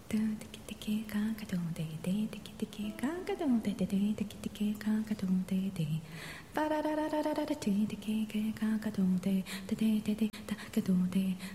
ドゥテキテキカンカドンデデテキテキカンカドンデデデテキテキカンカドンデデバラララララララテテキカンカドンデデデデデタカドンデ